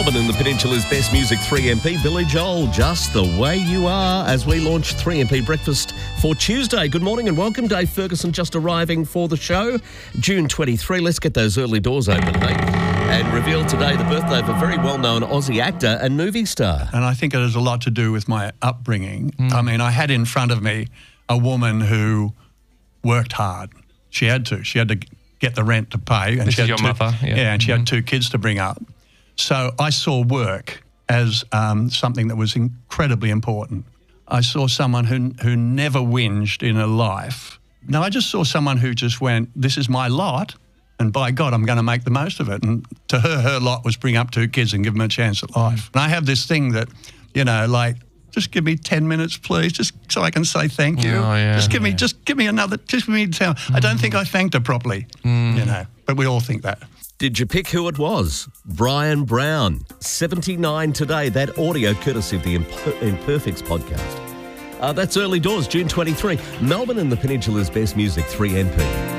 Melbourne and the Peninsula's best music 3MP, Billy Joel, Just the Way You Are, as we launch 3MP Breakfast for Tuesday. Good morning and welcome. Dave Ferguson just arriving for the show. June 23. Let's get those early doors open, hey? And reveal today the birthday of a very well-known Aussie actor and movie star. And I think it has a lot to do with my upbringing. I mean, I had in front of me a woman who worked hard. She had to get the rent to pay. And This she is had your mother? Yeah, and she had 2 kids to bring up. So I saw work as something that was incredibly important. I saw someone who never whinged in her life. No, I just saw someone who just went, this is my lot, and by God, I'm going to make the most of it. And to her lot was bring up 2 kids and give them a chance at life. And I have this thing that, you know, like, just give me 10 minutes, please, just so I can say thank you. Oh, yeah. Just give me another, just give me 10. I don't think I thanked her properly, you know, but we all think that. Did you pick who it was? Brian Brown, 79 today. That audio courtesy of the Imperfects podcast. That's early doors, June 23. Melbourne and the Peninsula's best music 3MP.